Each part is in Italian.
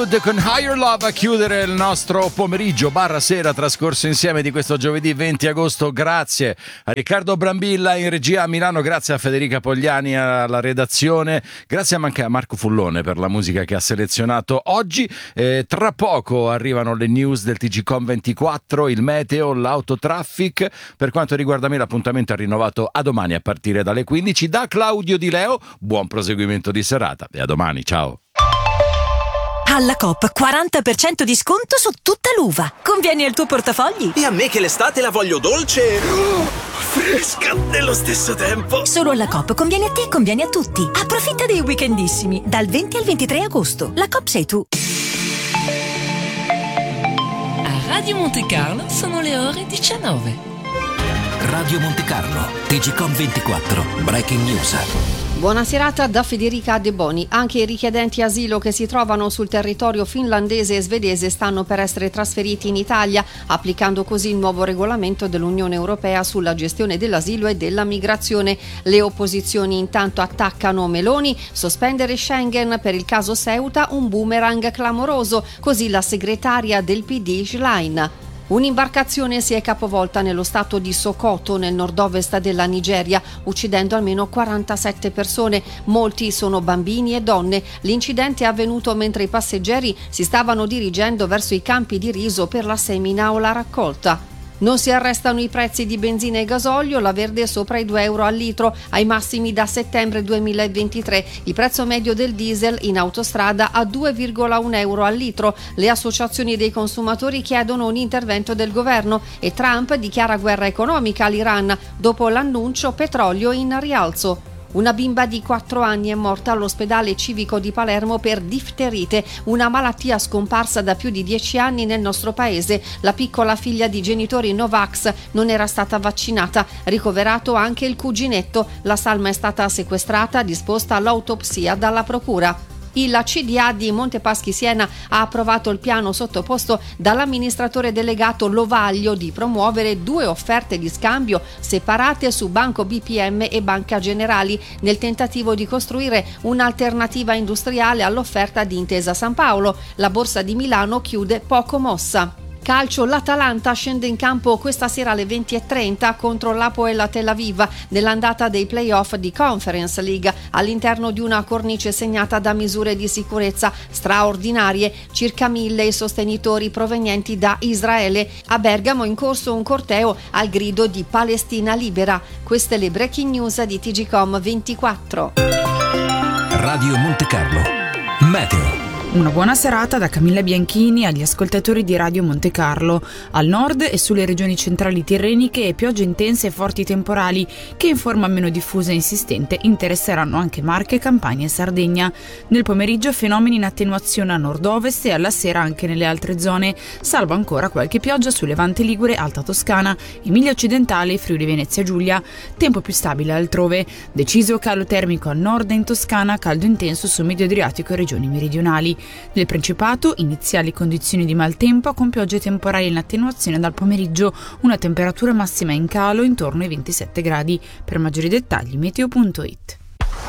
Good con Higher Love a chiudere il nostro pomeriggio barra sera trascorso insieme di questo giovedì 20 agosto. Grazie a Riccardo Brambilla in regia a Milano, grazie a Federica Pogliani alla redazione, grazie anche a Marco Fullone per la musica che ha selezionato oggi. Tra poco arrivano le news del TGCom 24, il meteo, l'autotraffic. Per quanto riguarda me l'appuntamento è rinnovato a domani a partire dalle 15. Da Claudio Di Leo, buon proseguimento di serata e a domani, ciao. Alla Coop 40% di sconto su tutta l'uva. Convieni al tuo portafogli. E a me che l'estate la voglio dolce, fresca nello stesso tempo. Solo alla Coop conviene a te e conviene a tutti. Approfitta dei weekendissimi dal 20 al 23 agosto. La Coop sei tu. A Radio Monte Carlo sono le ore 19. Radio Monte Carlo, TGCom 24, Breaking News. Buona serata da Federica De Boni. Anche i richiedenti asilo che si trovano sul territorio finlandese e svedese stanno per essere trasferiti in Italia, applicando così il nuovo regolamento dell'Unione Europea sulla gestione dell'asilo e della migrazione. Le opposizioni intanto attaccano Meloni, sospendere Schengen per il caso Ceuta, un boomerang clamoroso, così la segretaria del PD Schlein. Un'imbarcazione si è capovolta nello stato di Sokoto, nel nord-ovest della Nigeria, uccidendo almeno 47 persone. Molti sono bambini e donne. L'incidente è avvenuto mentre i passeggeri si stavano dirigendo verso i campi di riso per la semina o la raccolta. Non si arrestano i prezzi di benzina e gasolio, la verde è sopra i 2 euro al litro, ai massimi da settembre 2023. Il prezzo medio del diesel in autostrada a 2,1 euro al litro. Le associazioni dei consumatori chiedono un intervento del governo e Trump dichiara guerra economica all'Iran dopo l'annuncio petrolio in rialzo. Una bimba di 4 anni è morta all'ospedale civico di Palermo per difterite, una malattia scomparsa da più di 10 anni nel nostro paese. La piccola figlia di genitori Novax non era stata vaccinata, ricoverato anche il cuginetto. La salma è stata sequestrata, disposta all'autopsia dalla procura. Il CDA di Montepaschi Siena ha approvato il piano sottoposto dall'amministratore delegato Lovaglio di promuovere 2 offerte di scambio separate su Banco BPM e Banca Generali nel tentativo di costruire un'alternativa industriale all'offerta di Intesa San Paolo. La Borsa di Milano chiude poco mossa. Calcio, l'Atalanta scende in campo questa sera alle 20:30 contro l'Hapoel Tel Aviv nell'andata dei play-off di Conference League all'interno di una cornice segnata da misure di sicurezza straordinarie. Circa 1000 i sostenitori provenienti da Israele. A Bergamo è in corso un corteo al grido di Palestina libera. Queste le breaking news di TGCom 24. Radio Monte Carlo, meteo. Una buona serata da Camilla Bianchini agli ascoltatori di Radio Monte Carlo. Al nord e sulle regioni centrali tirreniche piogge intense e forti temporali che in forma meno diffusa e insistente interesseranno anche Marche, Campania e Sardegna. Nel pomeriggio fenomeni in attenuazione a nord-ovest e alla sera anche nelle altre zone, salvo ancora qualche pioggia su Levante Ligure, Alta Toscana, Emilia Occidentale e Friuli Venezia Giulia. Tempo più stabile altrove. Deciso calo termico al nord e in Toscana, caldo intenso su Medio Adriatico e regioni meridionali. Nel Principato, iniziali condizioni di maltempo con piogge temporali in attenuazione dal pomeriggio, una temperatura massima in calo intorno ai 27 gradi. Per maggiori dettagli meteo.it.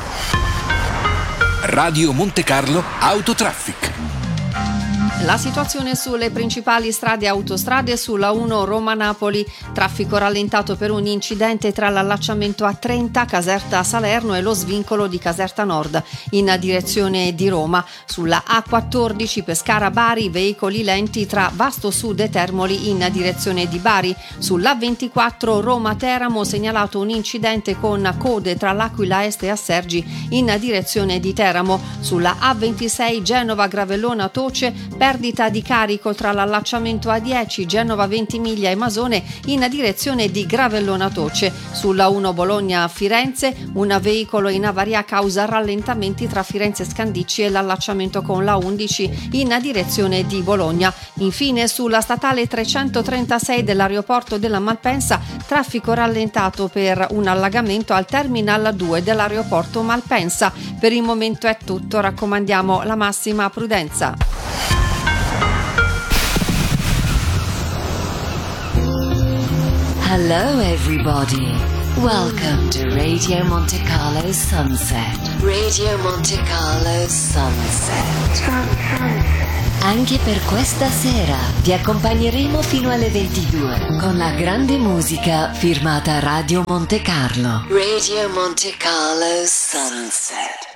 Radio Monte Carlo Autotraffic. La situazione sulle principali strade e autostrade: sulla 1 Roma-Napoli, traffico rallentato per un incidente tra l'allacciamento A30 Caserta Salerno e lo svincolo di Caserta Nord in direzione di Roma. Sulla A14 Pescara-Bari, veicoli lenti tra Vasto Sud e Termoli in direzione di Bari. Sull'A24 Roma-Teramo, segnalato un incidente con code tra l'Aquila Est e Assergi in direzione di Teramo. Sulla A26 Genova-Gravellona-Toce, perdita di carico tra l'allacciamento A10 Genova Ventimiglia e Masone in direzione di Gravellona Toce. Sulla 1 Bologna-Firenze, un veicolo in avaria causa rallentamenti tra Firenze Scandicci e l'allacciamento con la 11 in direzione di Bologna. Infine sulla statale 336 dell'aeroporto della Malpensa, traffico rallentato per un allagamento al terminal 2 dell'aeroporto Malpensa. Per il momento è tutto, raccomandiamo la massima prudenza. Hello everybody. Welcome to Radio Monte Carlo Sunset. Radio Monte Carlo Sunset. Anche per questa sera ti accompagneremo fino alle 22 con la grande musica firmata Radio Monte Carlo. Radio Monte Carlo Sunset.